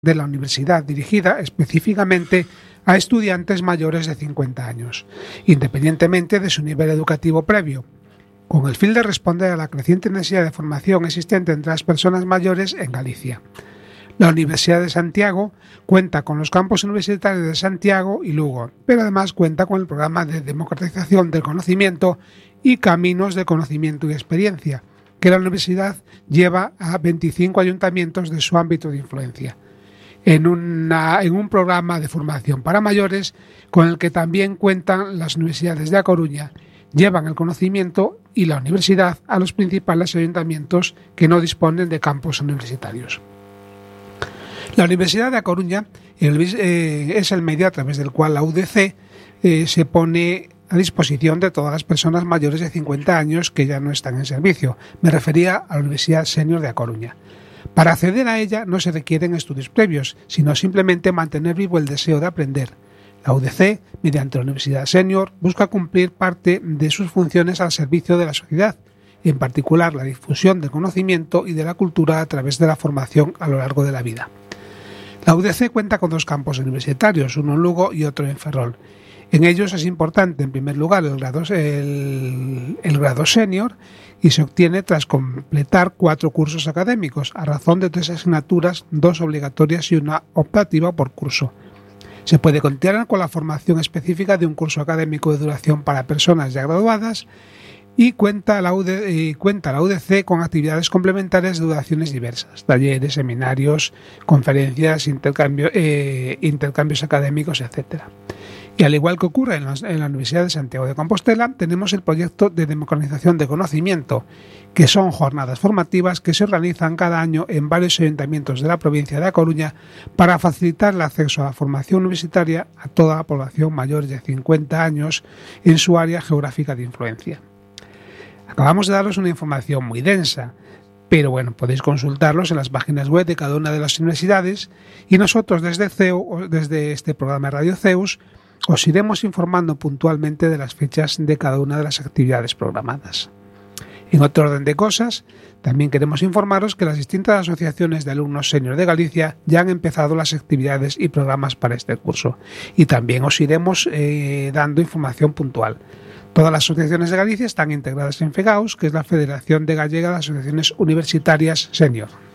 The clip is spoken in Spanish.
de la universidad dirigida específicamente a estudiantes mayores de 50 años, independientemente de su nivel educativo previo, con el fin de responder a la creciente necesidad de formación existente entre las personas mayores en Galicia. La Universidad de Santiago cuenta con los campus universitarios de Santiago y Lugo, pero además cuenta con el programa de democratización del conocimiento y caminos de conocimiento y experiencia, que la universidad lleva a 25 ayuntamientos de su ámbito de influencia, en un programa de formación para mayores con el que también cuentan las universidades de A Coruña. Llevan el conocimiento y la universidad a los principales ayuntamientos que no disponen de campus universitarios. La Universidad de A Coruña es el medio a través del cual la UDC se pone a disposición de todas las personas mayores de 50 años que ya no están en servicio. Me refería a la Universidad Senior de A Coruña. Para acceder a ella no se requieren estudios previos, sino simplemente mantener vivo el deseo de aprender. La UDC, mediante la Universidad Senior, busca cumplir parte de sus funciones al servicio de la sociedad, en particular la difusión del conocimiento y de la cultura a través de la formación a lo largo de la vida. La UDC cuenta con 2 campos universitarios, uno en Lugo y otro en Ferrol. En ellos es importante, en primer lugar, el grado senior, y se obtiene tras completar 4 cursos académicos, a razón de 3 asignaturas, 2 obligatorias y una optativa por curso. Se puede contar con la formación específica de un curso académico de duración para personas ya graduadas y cuenta la UDC con actividades complementarias de duraciones diversas, talleres, seminarios, conferencias, intercambios académicos, etc. Y al igual que ocurre en la Universidad de Santiago de Compostela, tenemos el proyecto de democratización de conocimiento, que son jornadas formativas que se organizan cada año en varios ayuntamientos de la provincia de A Coruña para facilitar el acceso a la formación universitaria a toda la población mayor de 50 años en su área geográfica de influencia. Acabamos de daros una información muy densa, pero bueno, podéis consultarlos en las páginas web de cada una de las universidades y nosotros desde CEU, desde este programa de Radio Zeus, os iremos informando puntualmente de las fechas de cada una de las actividades programadas. En otro orden de cosas, también queremos informaros que las distintas asociaciones de alumnos senior de Galicia ya han empezado las actividades y programas para este curso y también os iremos dando información puntual. Todas las asociaciones de Galicia están integradas en FEGAUS, que es la Federación de Gallega de Asociaciones Universitarias Senior.